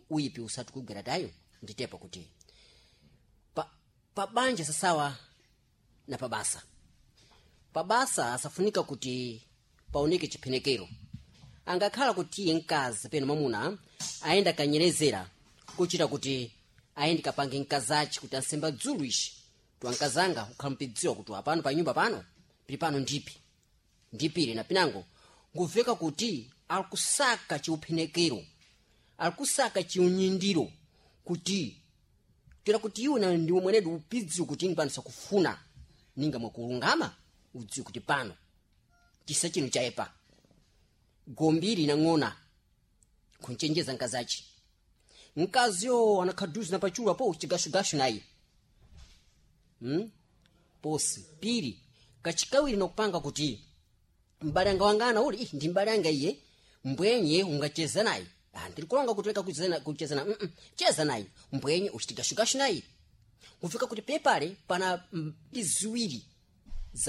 uyipi usati kugwera tayo nditepa kuti pa banja sasawa na pabasa. Pabasa asafunika kuti paoneke chiphenekero. Angakhala kuti mkazi peno mamuna aenda kanyerezera kuchita kuti aende kapange mkazachi kuti ansemba dzulu ishi tu ankazanga ukhampidziwa kuti apano pa nyumba pano pili pano ndipire na pinango nguveka kuti alikusaka chiuphenekero, alikusaka chiunyindiro kuti tira kuti iwe na ndiwe mwenedu upidziwe kuti ingpanisa kufuna ninga mwakulungama udziwe kuti pano chisa chino chaepa gombiri na ng'ona kunchenjeza nkazachi. Nkaziyo anakhaduzi na pachula po chigashugashu nayi. Posi piri kachikawiri nokupanga kuti mbalanga wangana uli ndi mbalanga iye mbwenye ungacheza nayi. Ndiri kulonga kutweka kucheza na cheza nayi mbwenye uchigashugashu nayi. Kufika kuti pepale pana iziwiri za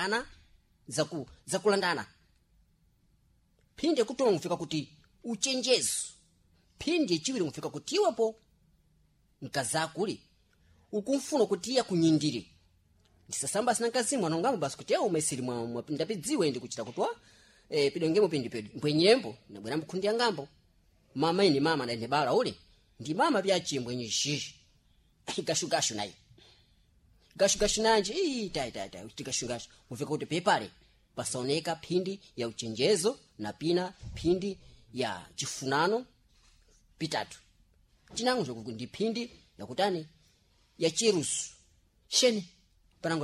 kulandana. Pindi kutonga kufika kuti uchenjezo. Pindi chiwiri kufika kuti iwepo nkazakuli ukumfuna kuti iya kunyindire. Ndisasamba sina kazimu anongamu basi kuti umesiri mwapidziwe ndi kuchita kutwa pidongemo pindi pedu mbwenyembo na bwana mkundi ya ngambo. Mama ini mama na ndebala uli ndi mama byachi mbwenye shishi. Gashugashu nayi. Gashugashu nanje tai uchigashugashu kufika kuti pepale pasaoneka pindi ya uchenjezo na pina pindi ya chifunano pitatu. Chinango chokuti ndi pindi ya kutani ya chirusu. Sheni panango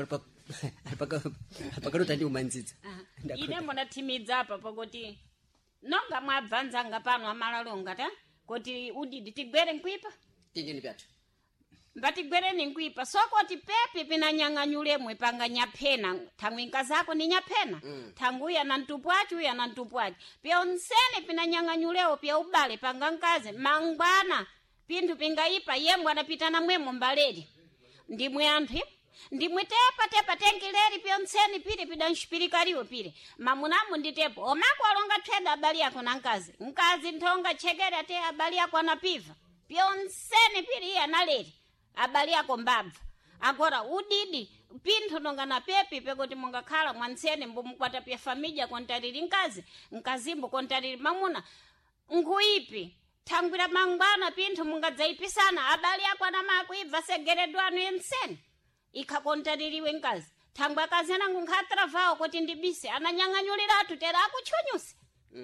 alipakaluta ndi umanziza. Ine mbona timidza apa pokoti nonga mwabvanzanga pano amalalonga ta kuti udidi tigwere nkwipa tindini pyatu mbatigwere nkwipa sokoti pepe pinanyang'anyulemwe panga nyaphena thangwinka zako ni nyaphena thanguya na ntupwachu ya na ntupwachu pia onsene pinanyang'anyuleo pia ubale panga nkaze mangwana pindu pingaipa yemwe anapitana mwemo mbaleli ndimwe anthu ndimwe tepa tengileri pyonseni pili pidanshipirikaliwe pile mamunamu nditepo omako alonga thweda abali yako na nkazi nthonga chekere ate abali yako anapiva pyonseni pili iya naleri abali yako mbabva agora udidi pinthu nonga na pepi pekuti mungakhala mwansene mbumukwata pya famidya kontalili nkazimbo kontalili mamuna nguipi thangwira mangwana pinthu mungadzaipisana abali yako anamakuibva segeredwanu yenseni ikakontaliliwe nkazi thangwa kazi nangu nkhatra vao kuti ndibise ananyang'anyulira atutera akuchonyusi.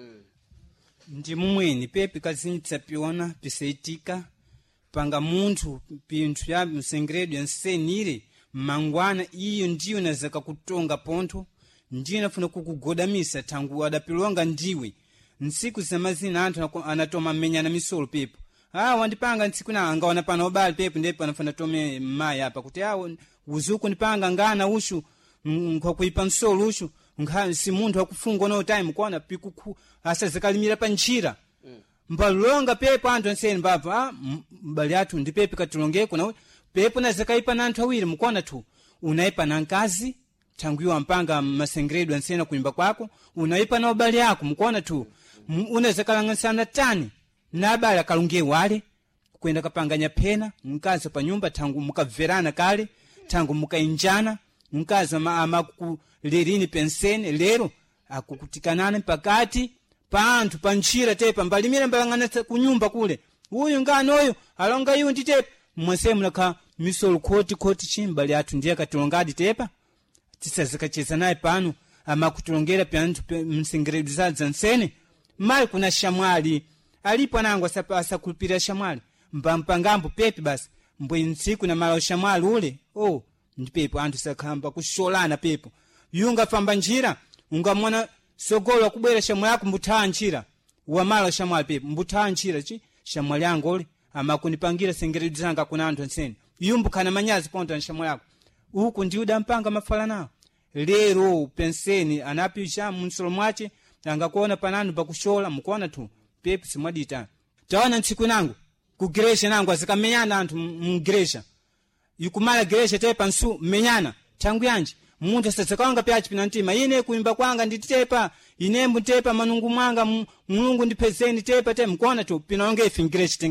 Ndi mumweni pepe kazinitsa piona pisaitika panga munthu pinthu ya msengredo yansenire mangwana iyo ndiyo nazaka kutonga pontho ndiyo nafuna kukugodamisa thangu adapilonga ndiwe nsiku zamazina anthu anatoma menyana misolo pepo wandipanga ntsiku na angaona pana obali pepo ndipo anafuna tome maya apa kuti uzuku ndipanga ngana ushu nkwakuipa nsolo ushu si munthu akufunga no time kuona pikuku asazikalimira pa njira mbalonga pepo anthu anseni mbava mbali athu ndi pepe katulongeko na pepo nazakaipa na anthu awiri mukuona tu unaipa na nkazi thanguiwa mpanga masengredo ansena kuimba kwako unaipa na obali yako mukuona tu unazakalanganisana tani na abali akalungie wale kwenda kapanganya pena mkazi pa nyumba thangu mukabverana kale thangu mukainjana mkazi amakulerini pensene lero akukutikanana pakati pa anthu pa njira tepa mbalimira mbalangana kunyumba kule uyu ngano oyo alonga iwo nditepa mwasemu laka misolo koti chimbali athu ndiye katulongadi tepa tisazikacheza naye pano amakutulongera pya anthu msengredo zadza nsene mali kuna shamwali alipo anangu asakulupira shamwali mpangambo pepe basi mbwe ntsiku na mala shamwali ule ndipepo anthu sakhamba kusholana pepo yunga famba njira ungamwana sogolo kubwera shamwali yako mbuthaa njira wamala shamwali pepo mbuthaa njira chi shamwali yangu ule amakunipangira sengredo zanga kuna anthu nsene yumbukana manyazi ponto na shamwali yako uku ndiuda mpanga mafala nawo lero penseni anapisha munsolo mwache angakuona pananu pakushola mukuona tu pepe simwadita tawana ntsiku nangu kugiresha nangu azikamenyana anthu mgiresha yukumala giresha tepa nsu menyana tangu yanje munthu asadzakawanga pyachi pinantima ine kuimba kwanga nditepa inembu tepa manungu mwanga mulungu ndipezeni tepa mukuona tu pinonge ife giresha